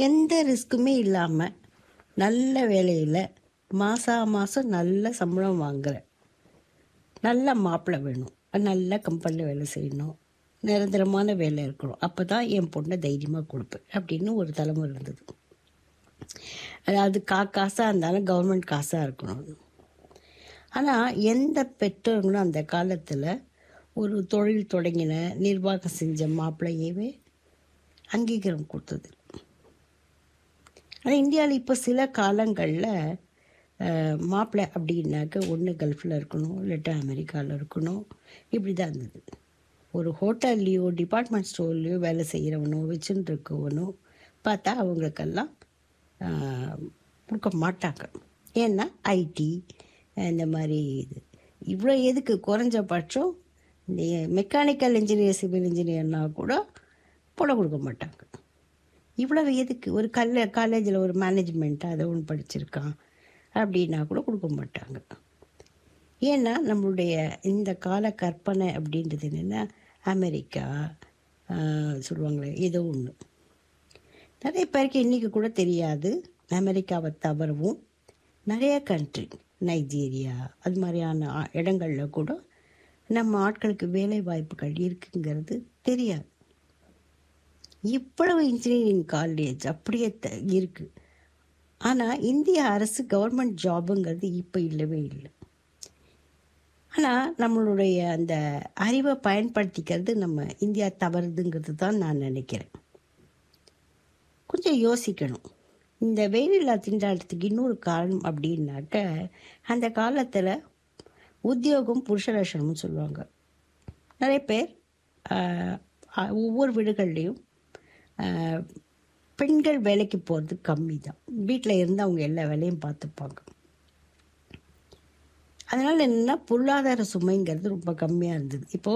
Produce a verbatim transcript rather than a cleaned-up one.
எந்த ரிஸ்க்குமே இல்லாமல் நல்ல வேலையில் மாதா மாதம் நல்ல சம்பளம் வாங்குற நல்ல மாப்பிள்ளை வேணும். நல்ல கம்பெனியில் வேலை செய்யணும், நிரந்தரமான வேலை இருக்கணும். அப்போ தான் என் பொண்ணை தைரியமாக கொடுப்பேன் அப்படின்னு ஒரு தலைமுறை இருந்தது. அதாவது கா காசாக இருந்தாலும் கவர்மெண்ட் காசாக இருக்கணும். ஆனால் எந்த பெற்றோர்களும் அந்த காலத்தில் ஒரு தொழில் தொடங்கின நிர்வாகம் செஞ்ச மாப்பிள்ளையவே அங்கீகாரம் கொடுத்தது. ஆனால் இந்தியாவில் இப்போ சில காலங்களில் மாப்பிள்ளை அப்படின்னாக்க ஒன்று கல்ஃபில் இருக்கணும், இல்லாட்டா அமெரிக்காவில் இருக்கணும், இப்படி தான் இருந்தது. ஒரு ஹோட்டல்லையோ டிபார்ட்மெண்ட் ஸ்டோர்லேயோ வேலை செய்கிறவனோ வச்சுன்னு இருக்கவனோ பார்த்தா அவங்களுக்கெல்லாம் கொடுக்க மாட்டாங்க. ஏன்னா ஐடி இந்த மாதிரி இது இவ்வளோ எதுக்கு குறைஞ்சபட்சம் இந்த மெக்கானிக்கல் இன்ஜினியர் சிவில் இன்ஜினியர்னா கூட போட கொடுக்க மாட்டாங்க. இவ்வளவு எதுக்கு ஒரு கல்ல காலேஜில் ஒரு மேனேஜ்மெண்ட் அதை ஒன்று படிச்சிருக்கான் அப்படின்னா கூட கொடுக்க மாட்டாங்க. ஏன்னா நம்மளுடைய இந்த கால கற்பனை அப்படின்றது என்னென்னா அமெரிக்கா சொல்லுவாங்களே ஏதோ ஒன்று. நிறைய பேருக்கு இன்றைக்கி கூட தெரியாது. அமெரிக்காவை தவிரவும் நிறைய கண்ட்ரி நைஜீரியா அது மாதிரியான இடங்களில் கூட நம்ம ஆட்களுக்கு வேலை வாய்ப்புகள் இருக்குங்கிறது தெரியாது. இவ்வளவு இன்ஜினியரிங் காலேஜ் அப்படியே த இருக்குது. ஆனால் இந்திய அரசு கவர்மெண்ட் ஜாபுங்கிறது இப்போ இல்லவே இல்லை. ஆனால் நம்மளுடைய அந்த அறிவை பயன்படுத்திக்கிறது நம்ம இந்தியா தவறுதுங்கிறது தான் நான் நினைக்கிறேன். கொஞ்சம் யோசிக்கணும். இந்த வேலையில்லா திண்டாட்டத்துக்கு இன்னொரு காரணம் அப்படின்னாக்க அந்த காலத்தில் உத்தியோகம் புருஷ லட்சணம்னு சொல்லுவாங்க. நிறைய பேர் ஒவ்வொரு வீடுகள்லேயும் பெண்கள் வேலைக்கு போகிறது கம்மி தான். வீட்டில் இருந்து அவங்க எல்லா வேலையும் பார்த்துப்பாங்க. அதனால் என்னென்னா பொருளாதார சுமைங்கிறது ரொம்ப கம்மியாக இருந்தது. இப்போ